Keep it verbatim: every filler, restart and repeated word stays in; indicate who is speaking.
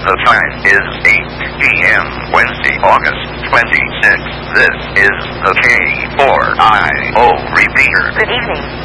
Speaker 1: The time is eight p m Wednesday, August twenty-sixth. This is the K four I O repeater.
Speaker 2: Good evening.